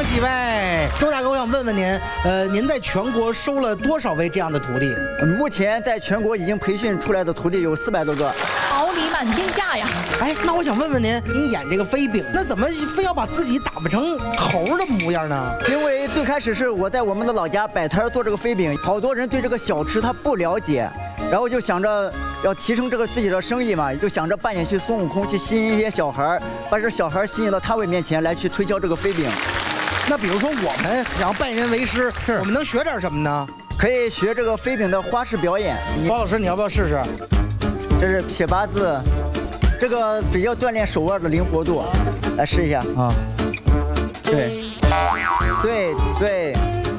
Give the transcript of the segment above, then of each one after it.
几位。周大哥，我想问问您，您在全国收了多少位这样的徒弟？ 目前在全国已经培训出来的徒弟有400多个， 桃李满天下呀！ 哎，那我想问问您，您演这个飞饼，那怎么非要把自己打扮成猴的模样呢？ 因为最开始是我在我们的老家摆摊做这个飞饼，好多人对这个小吃他不了解，然后就想着要提升这个自己的生意嘛，就想着扮演去孙悟空，去吸引一些小孩，把这小孩吸引到摊位面前来去推销这个飞饼。 那比如说我们想要拜您为师，我们能学点什么呢？ 可以学这个飞饼的花式表演。 包老师，你要不要试试？ 这是撇八字，这个比较锻炼手腕的灵活度，来试一下啊。对，对对。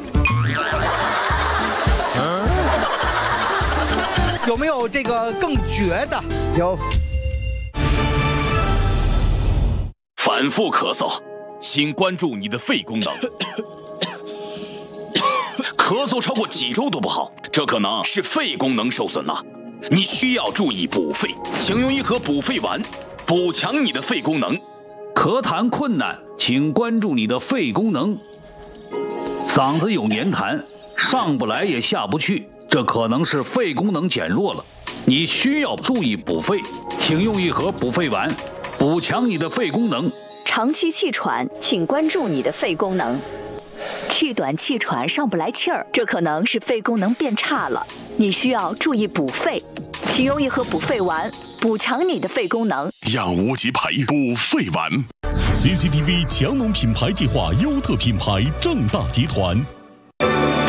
有没有这个更绝的？ 有。 反复咳嗽，请关注你的肺功能。咳嗽超过几周都不好，这可能是肺功能受损了。你需要注意补肺，请用一盒补肺丸，补强你的肺功能。 咳痰困难，请关注你的肺功能。嗓子有黏痰，上不来也下不去，这可能是肺功能减弱了。你需要注意补肺，请用一盒补肺丸，补强你的肺功能。 长期气喘，请关注你的肺功能。气短气喘上不来气儿，这可能是肺功能变差了，你需要注意补肺，请用一盒补肺丸，补强你的肺功能。 养无极培补肺丸。CCTV 强农品牌计划优特品牌正大集团。